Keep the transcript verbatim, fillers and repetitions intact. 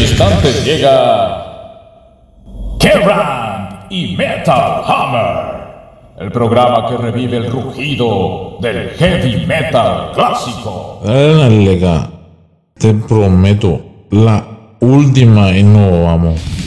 instantes llega Kerrang y Metal Hammer, el programa que revive el rugido del heavy metal clásico. Dale la lega, te prometo, la última y no vamos.